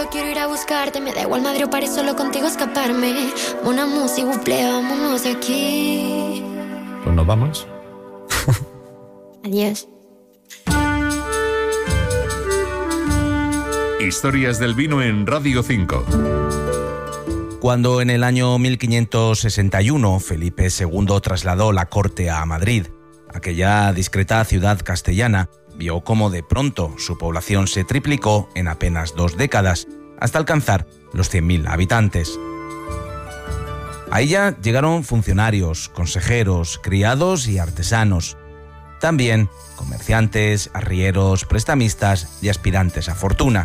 quiero ir a buscarte. Me da igual Madrid o París, solo contigo escaparme. Mon amour, s'il vous plaît, vámonos de aquí. Pues nos vamos. Adiós. Historias del vino en Radio 5. Cuando en el año 1561 Felipe II trasladó la corte a Madrid, aquella discreta ciudad castellana vio cómo de pronto su población se triplicó en apenas 2 décadas, hasta alcanzar los 100.000 habitantes. A ella llegaron funcionarios, consejeros, criados y artesanos. También comerciantes, arrieros, prestamistas y aspirantes a fortuna.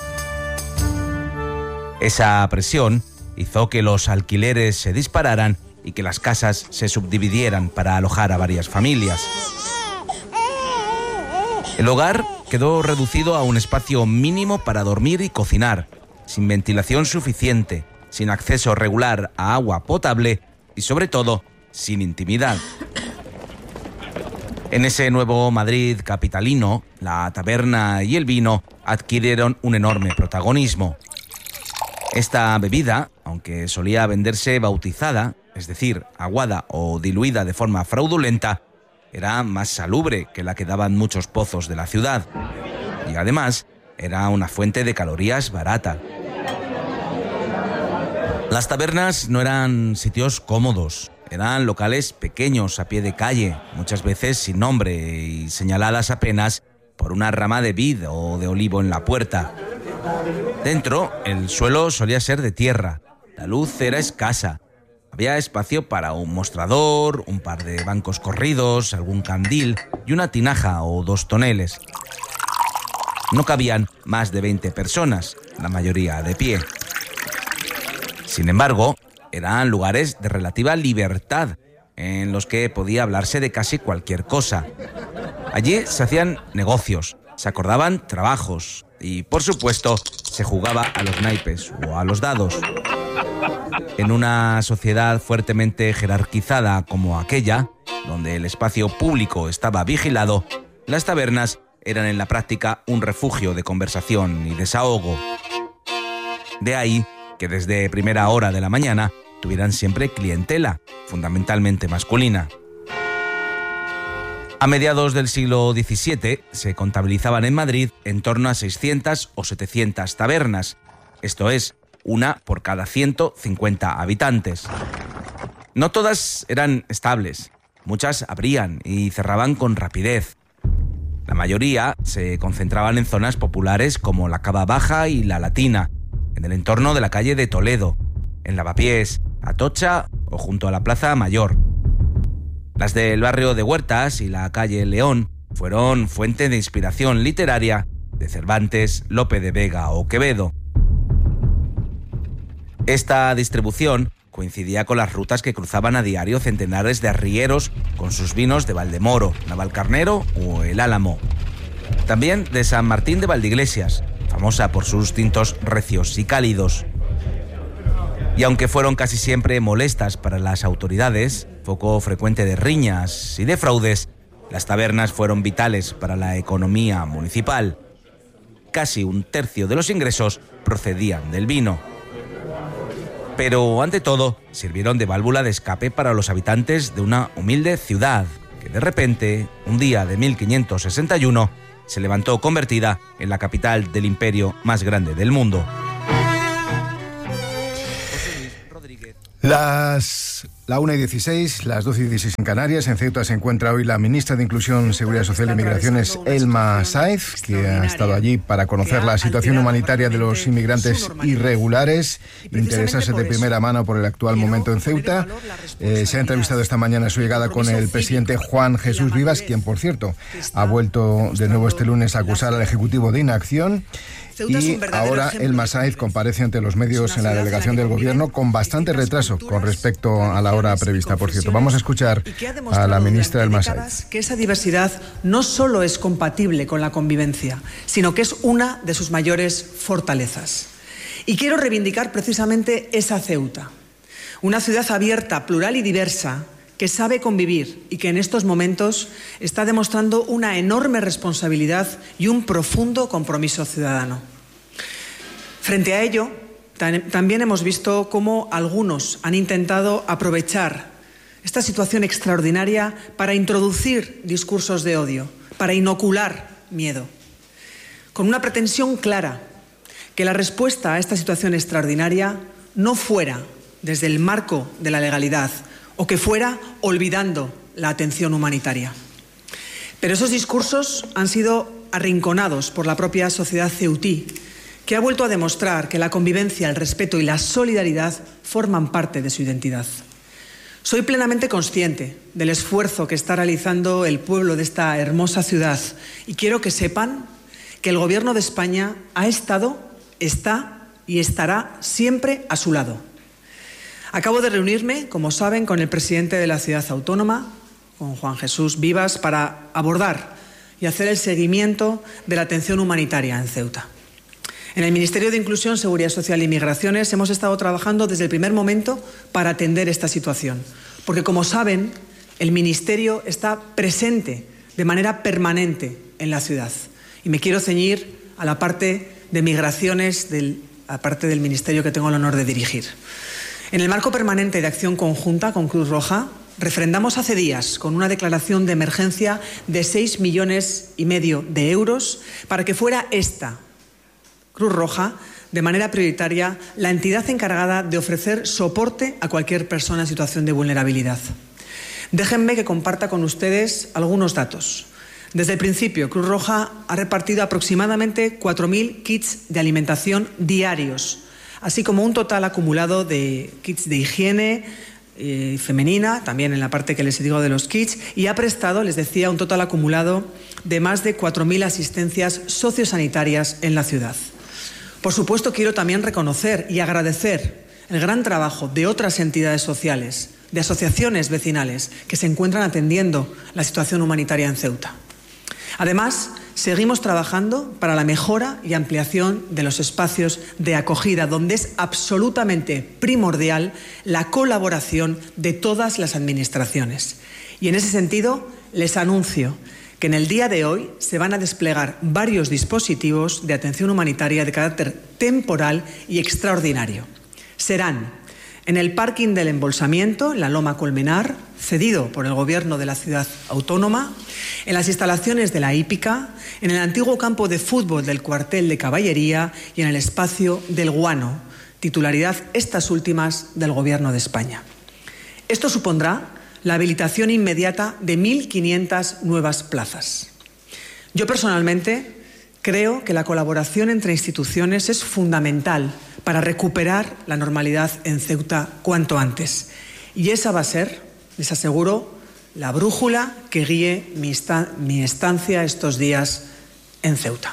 Esa presión hizo que los alquileres se dispararan y que las casas se subdividieran para alojar a varias familias. El hogar quedó reducido a un espacio mínimo para dormir y cocinar, sin ventilación suficiente, sin acceso regular a agua potable y, sobre todo, sin intimidad. En ese nuevo Madrid capitalino, la taberna y el vino adquirieron un enorme protagonismo. Esta bebida, aunque solía venderse bautizada, es decir, aguada o diluida de forma fraudulenta, era más salubre que la que daban muchos pozos de la ciudad. Y además, era una fuente de calorías barata. Las tabernas no eran sitios cómodos, eran locales pequeños a pie de calle, muchas veces sin nombre y señaladas apenas por una rama de vid o de olivo en la puerta. Dentro, el suelo solía ser de tierra, la luz era escasa, había espacio para un mostrador, un par de bancos corridos, algún candil y una tinaja o 2 toneles. No cabían más de 20 personas, la mayoría de pie. Sin embargo, eran lugares de relativa libertad, en los que podía hablarse de casi cualquier cosa. Allí se hacían negocios, se acordaban trabajos y, por supuesto, se jugaba a los naipes o a los dados. En una sociedad fuertemente jerarquizada como aquella, donde el espacio público estaba vigilado, las tabernas eran en la práctica un refugio de conversación y desahogo. De ahí que desde primera hora de la mañana tuvieran siempre clientela, fundamentalmente masculina. A mediados del siglo XVII se contabilizaban en Madrid en torno a 600 o 700 tabernas, esto es, una por cada 150 habitantes. No todas eran estables, muchas abrían y cerraban con rapidez. La mayoría se concentraban en zonas populares como la Cava Baja y la Latina, en el entorno de la calle de Toledo, en Lavapiés, Atocha o junto a la Plaza Mayor. Las del barrio de Huertas y la calle León fueron fuente de inspiración literaria de Cervantes, Lope de Vega o Quevedo. Esta distribución coincidía con las rutas que cruzaban a diario centenares de arrieros con sus vinos de Valdemoro, Navalcarnero o El Álamo. También de San Martín de Valdeiglesias, famosa por sus tintos recios y cálidos. Y aunque fueron casi siempre molestas para las autoridades, foco frecuente de riñas y de fraudes, las tabernas fueron vitales para la economía municipal. Casi un tercio de los ingresos procedían del vino. Pero, ante todo, sirvieron de válvula de escape para los habitantes de una humilde ciudad que de repente, un día de 1561, se levantó convertida en la capital del imperio más grande del mundo. La 1:16, las 12:16 en Canarias. En Ceuta se encuentra hoy la ministra de Inclusión, Seguridad Social y Migraciones, Elma Sáez, que ha estado allí para conocer la situación humanitaria de los inmigrantes irregulares, interesarse de primera mano por el actual momento en Ceuta. Se ha entrevistado esta mañana a su llegada con el presidente Juan Jesús Vivas, quien, por cierto, ha vuelto de nuevo este lunes a acusar al Ejecutivo de inacción. Y ahora Elma Sáez comparece ante los medios en la delegación del Gobierno con bastante retraso con respecto a la hora prevista, por cierto. Vamos a escuchar a la ministra Elma Sáez. Que esa diversidad no solo es compatible con la convivencia, sino que es una de sus mayores fortalezas. Y quiero reivindicar precisamente esa Ceuta, una ciudad abierta, plural y diversa, que sabe convivir y que en estos momentos está demostrando una enorme responsabilidad y un profundo compromiso ciudadano. Frente a ello, también hemos visto cómo algunos han intentado aprovechar esta situación extraordinaria para introducir discursos de odio, para inocular miedo, con una pretensión clara: que la respuesta a esta situación extraordinaria no fuera desde el marco de la legalidad o que fuera olvidando la atención humanitaria. Pero esos discursos han sido arrinconados por la propia sociedad ceutí, que ha vuelto a demostrar que la convivencia, el respeto y la solidaridad forman parte de su identidad. Soy plenamente consciente del esfuerzo que está realizando el pueblo de esta hermosa ciudad y quiero que sepan que el Gobierno de España ha estado, está y estará siempre a su lado. Acabo de reunirme, como saben, con el presidente de la ciudad autónoma, con Juan Jesús Vivas, para abordar y hacer el seguimiento de la atención humanitaria en Ceuta. En el Ministerio de Inclusión, Seguridad Social y Migraciones hemos estado trabajando desde el primer momento para atender esta situación, porque, como saben, el Ministerio está presente de manera permanente en la ciudad. Y me quiero ceñir a la parte de migraciones, a parte del Ministerio que tengo el honor de dirigir. En el marco permanente de acción conjunta con Cruz Roja, refrendamos hace días con una declaración de emergencia de 6,5 millones de euros para que fuera esta, Cruz Roja, de manera prioritaria, la entidad encargada de ofrecer soporte a cualquier persona en situación de vulnerabilidad. Déjenme que comparta con ustedes algunos datos. Desde el principio, Cruz Roja ha repartido aproximadamente 4.000 kits de alimentación diarios, así como un total acumulado de kits de higiene femenina, también en la parte que les digo de los kits, y ha prestado, les decía, un total acumulado de más de 4.000 asistencias sociosanitarias en la ciudad. Por supuesto, quiero también reconocer y agradecer el gran trabajo de otras entidades sociales, de asociaciones vecinales que se encuentran atendiendo la situación humanitaria en Ceuta. Además, seguimos trabajando para la mejora y ampliación de los espacios de acogida, donde es absolutamente primordial la colaboración de todas las administraciones. Y en ese sentido, les anuncio que en el día de hoy se van a desplegar varios dispositivos de atención humanitaria de carácter temporal y extraordinario. Serán en el parking del embolsamiento, en la Loma Colmenar, cedido por el Gobierno de la ciudad autónoma, en las instalaciones de la hípica, en el antiguo campo de fútbol del cuartel de caballería y en el espacio del Guano, titularidad estas últimas del Gobierno de España. Esto supondrá la habilitación inmediata de 1.500 nuevas plazas. Yo personalmente creo que la colaboración entre instituciones es fundamental para recuperar la normalidad en Ceuta cuanto antes. Y esa va a ser, les aseguro, la brújula que guíe mi estancia estos días en Ceuta.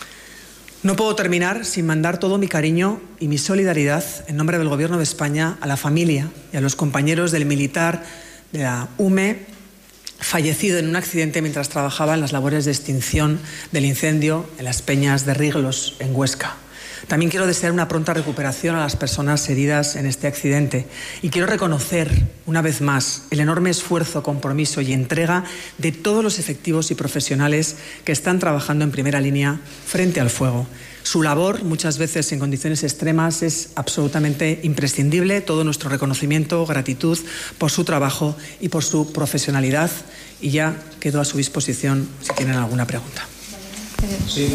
No puedo terminar sin mandar todo mi cariño y mi solidaridad en nombre del Gobierno de España a la familia y a los compañeros del militar de la UME fallecido en un accidente mientras trabajaba en las labores de extinción del incendio en las Peñas de Riglos, en Huesca. También quiero desear una pronta recuperación a las personas heridas en este accidente y quiero reconocer una vez más el enorme esfuerzo, compromiso y entrega de todos los efectivos y profesionales que están trabajando en primera línea frente al fuego. Su labor, muchas veces en condiciones extremas, es absolutamente imprescindible. Todo nuestro reconocimiento, gratitud por su trabajo y por su profesionalidad. Y ya quedo a su disposición si tienen alguna pregunta. Sí.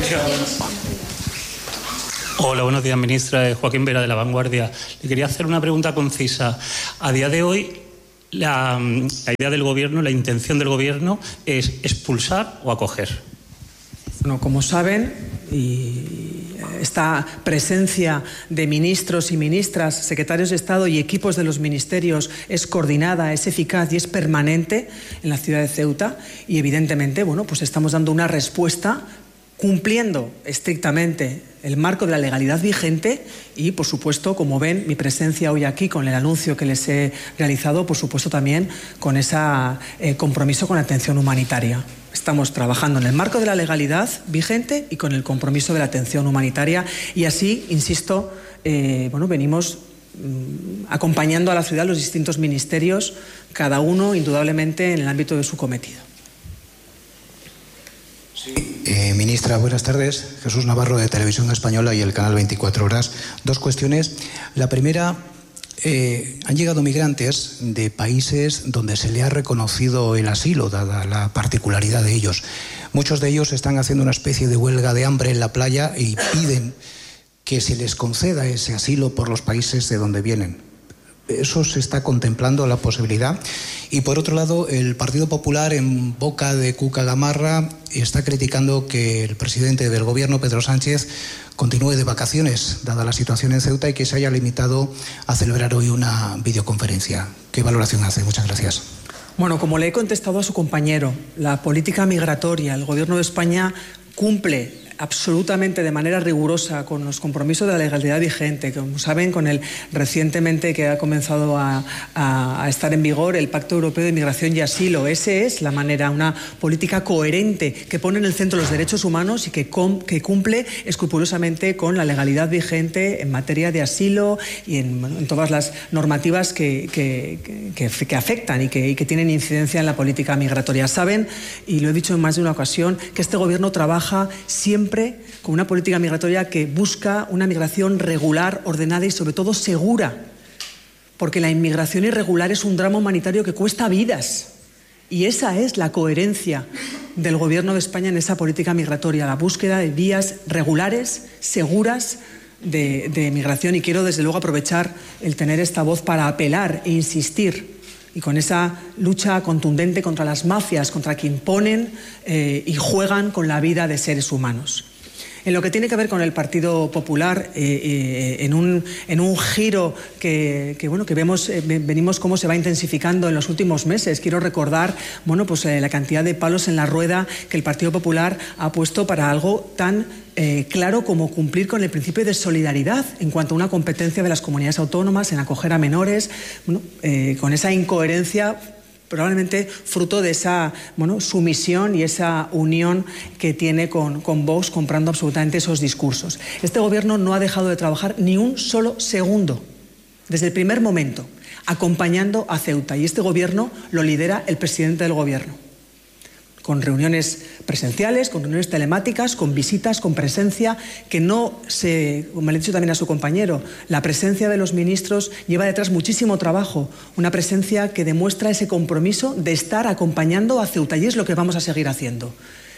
Hola, buenos días, ministra. Joaquín Vera, de La Vanguardia. Le quería hacer una pregunta concisa. A día de hoy, la idea del Gobierno, la intención del Gobierno es expulsar o acoger. Bueno, como saben, y esta presencia de ministros y ministras, secretarios de Estado y equipos de los ministerios es coordinada, es eficaz y es permanente en la ciudad de Ceuta y evidentemente, bueno, pues estamos dando una respuesta cumpliendo estrictamente el marco de la legalidad vigente y, por supuesto, como ven, mi presencia hoy aquí con el anuncio que les he realizado, por supuesto, también con ese compromiso con la atención humanitaria. Estamos trabajando en el marco de la legalidad vigente y con el compromiso de la atención humanitaria y así, insisto, venimos acompañando a la ciudad los distintos ministerios, cada uno indudablemente en el ámbito de su cometido. Ministra, buenas tardes. Jesús Navarro, de Televisión Española y el canal 24 Horas. Dos cuestiones. La primera, han llegado migrantes de países donde se le ha reconocido el asilo, dada la particularidad de ellos. Muchos de ellos están haciendo una especie de huelga de hambre en la playa y piden que se les conceda ese asilo por los países de donde vienen. ¿Eso se está contemplando la posibilidad? Y por otro lado, el Partido Popular, en boca de Cuca Gamarra, está criticando que el presidente del gobierno, Pedro Sánchez, continúe de vacaciones, dada la situación en Ceuta, y que se haya limitado a celebrar hoy una videoconferencia. ¿Qué valoración hace? Muchas gracias. Bueno, como le he contestado a su compañero, la política migratoria, el Gobierno de España cumple absolutamente de manera rigurosa con los compromisos de la legalidad vigente, como saben, con el recientemente que ha comenzado a estar en vigor el Pacto Europeo de Migración y Asilo. Esa es la manera, una política coherente que pone en el centro los derechos humanos y que cumple escrupulosamente con la legalidad vigente en materia de asilo y en todas las normativas que afectan y que tienen incidencia en la política migratoria. Saben, y lo he dicho en más de una ocasión, que este Gobierno trabaja siempre con una política migratoria que busca una migración regular, ordenada y sobre todo segura, porque la inmigración irregular es un drama humanitario que cuesta vidas, y esa es la coherencia del Gobierno de España en esa política migratoria, la búsqueda de vías regulares, seguras de migración. Y quiero desde luego aprovechar el tener esta voz para apelar e insistir, y con esa lucha contundente contra las mafias, contra quien imponen y juegan con la vida de seres humanos. En lo que tiene que ver con el Partido Popular, en un giro que venimos cómo se va intensificando en los últimos meses. Quiero recordar la cantidad de palos en la rueda que el Partido Popular ha puesto para algo tan claro como cumplir con el principio de solidaridad en cuanto a una competencia de las comunidades autónomas en acoger a menores, con esa incoherencia probablemente fruto de esa sumisión y esa unión que tiene con Vox, comprando absolutamente esos discursos. Este Gobierno no ha dejado de trabajar ni un solo segundo, desde el primer momento, acompañando a Ceuta. Y este Gobierno lo lidera el presidente del Gobierno, con reuniones presenciales, con reuniones telemáticas, con visitas, con presencia, que no se, como le he dicho también a su compañero, la presencia de los ministros lleva detrás muchísimo trabajo, una presencia que demuestra ese compromiso de estar acompañando a Ceuta, y es lo que vamos a seguir haciendo.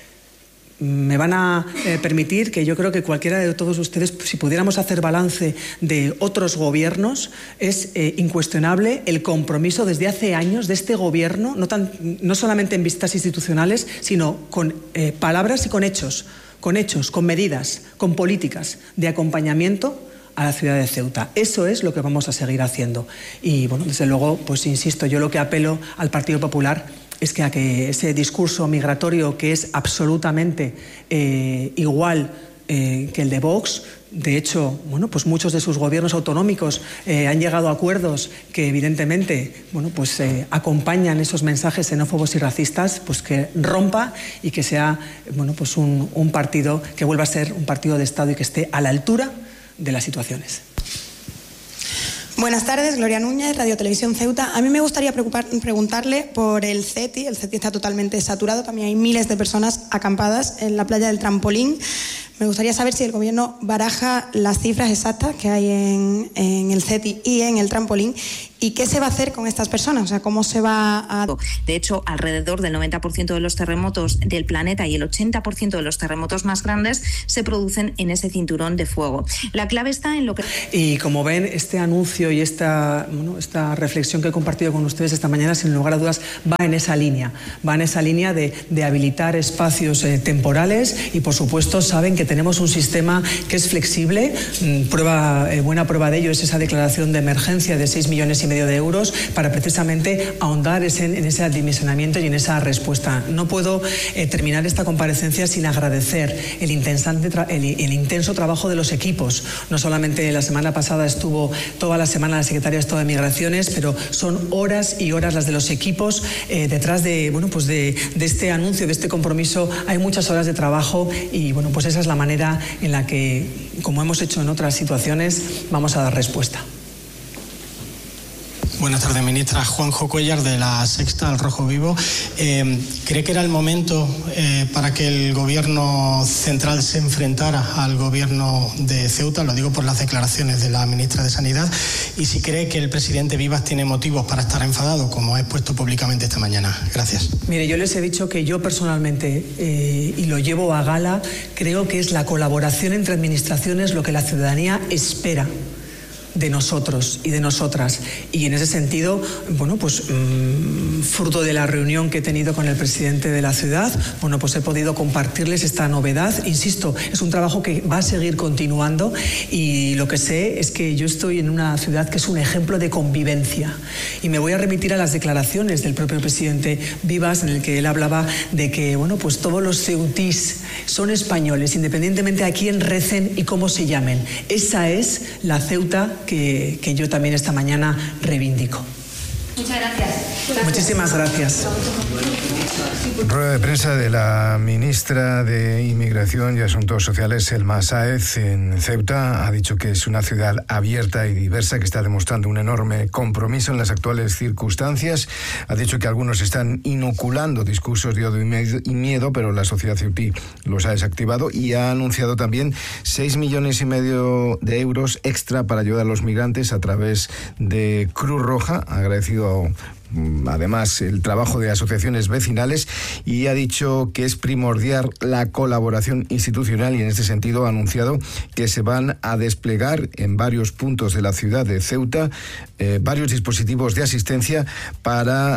Me van a permitir que yo creo que cualquiera de todos ustedes, si pudiéramos hacer balance de otros gobiernos, es incuestionable el compromiso desde hace años de este gobierno, no solamente en visitas institucionales, sino con palabras y con hechos, con medidas, con políticas de acompañamiento a la ciudad de Ceuta. Eso es lo que vamos a seguir haciendo. Y bueno, desde luego, pues insisto, yo lo que apelo al Partido Popular es que a que ese discurso migratorio, que es absolutamente igual que el de Vox, de hecho, pues muchos de sus gobiernos autonómicos han llegado a acuerdos que evidentemente acompañan esos mensajes xenófobos y racistas, pues que rompa y que sea un partido que vuelva a ser un partido de Estado y que esté a la altura de las situaciones. Buenas tardes, Gloria Núñez, Radio Televisión Ceuta. A mí me gustaría preguntarle por el CETI. El CETI está totalmente saturado, también hay miles de personas acampadas en la playa del Trampolín. Me gustaría saber si el Gobierno baraja las cifras exactas que hay en el CETI y en el Trampolín, y qué se va a hacer con estas personas, o sea, cómo se va a... De hecho, alrededor del 90% de los terremotos del planeta y el 80% de los terremotos más grandes se producen en ese cinturón de fuego. La clave está en lo que... Y como ven, este anuncio y esta reflexión que he compartido con ustedes esta mañana, sin lugar a dudas, va en esa línea de habilitar espacios temporales, y por supuesto saben que tenemos un sistema que es flexible. Buena prueba de ello es esa declaración de emergencia de 6,5 millones de euros para precisamente ahondar en ese dimensionamiento y en esa respuesta. No puedo terminar esta comparecencia sin agradecer el intenso trabajo de los equipos. No solamente la semana pasada estuvo toda la semana la secretaria de Estado de Migraciones, pero son horas y horas las de los equipos detrás de este anuncio, de este compromiso. Hay muchas horas de trabajo y esa es la manera en la que, como hemos hecho en otras situaciones, vamos a dar respuesta. Buenas tardes, ministra. Juanjo Cuellar, de La Sexta, Al Rojo Vivo. ¿Cree que era el momento para que el gobierno central se enfrentara al gobierno de Ceuta? Lo digo por las declaraciones de la ministra de Sanidad. Y si cree que el presidente Vivas tiene motivos para estar enfadado, como ha expuesto públicamente esta mañana. Gracias. Mire, yo les he dicho que yo personalmente, y lo llevo a gala, creo que es la colaboración entre administraciones lo que la ciudadanía espera de nosotros y de nosotras. Y en ese sentido, bueno, pues fruto de la reunión que he tenido con el presidente de la ciudad, bueno, pues he podido compartirles esta novedad. Insisto, es un trabajo que va a seguir continuando, y lo que sé es que yo estoy en una ciudad que es un ejemplo de convivencia. Y me voy a remitir a las declaraciones del propio presidente Vivas, en el que él hablaba de que, bueno, pues todos los ceutís son españoles, independientemente a quién recen y cómo se llamen. Esa es la Ceuta que yo también esta mañana reivindico. Muchas gracias. Muchísimas gracias. Rueda de prensa de la ministra de Inmigración y Asuntos Sociales, Elma Sáez, en Ceuta. Ha dicho que es una ciudad abierta y diversa, que está demostrando un enorme compromiso en las actuales circunstancias. Ha dicho que algunos están inoculando discursos de odio y miedo, pero la sociedad ceutí los ha desactivado, y ha anunciado también 6,5 millones de euros extra para ayudar a los migrantes a través de Cruz Roja. Ha agradecido además el trabajo de asociaciones vecinales, y ha dicho que es primordial la colaboración institucional, y en este sentido ha anunciado que se van a desplegar en varios puntos de la ciudad de Ceuta varios dispositivos de asistencia para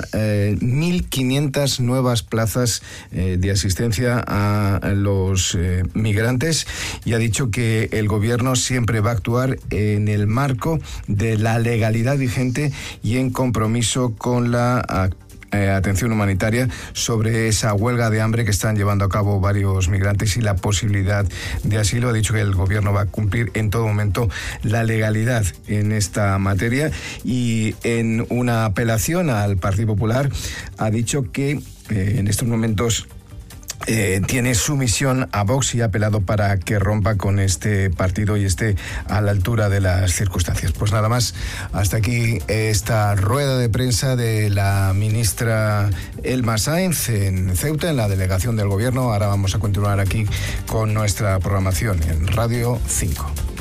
1.500 nuevas plazas de asistencia a los migrantes, y ha dicho que el gobierno siempre va a actuar en el marco de la legalidad vigente y en compromiso con la atención humanitaria sobre esa huelga de hambre que están llevando a cabo varios migrantes y la posibilidad de asilo. Ha dicho que el gobierno va a cumplir en todo momento la legalidad en esta materia, y en una apelación al Partido Popular ha dicho que en estos momentos tiene sumisión a Vox, y ha apelado para que rompa con este partido y esté a la altura de las circunstancias. Pues nada más, hasta aquí esta rueda de prensa de la ministra Elma Sáez en Ceuta, en la delegación del gobierno. Ahora vamos a continuar aquí con nuestra programación en Radio 5.